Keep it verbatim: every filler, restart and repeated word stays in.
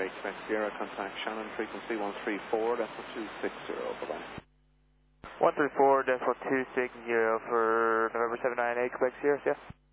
eight, Quebec Sierra, contact Shannon, frequency one three four, decimal two six zero, bye-bye. one three four, decimal two six zero for November seven nine eight, Quebec Sierra, yeah?